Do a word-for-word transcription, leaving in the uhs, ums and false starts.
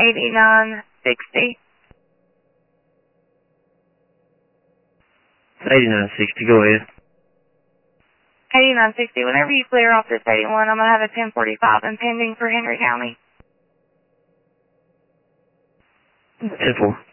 eighty-nine sixty. eighty-nine sixty, go ahead. eighty-nine sixty, whenever you clear off this eighty-one, I'm going to have a ten forty-five impending for Henry County. ten four.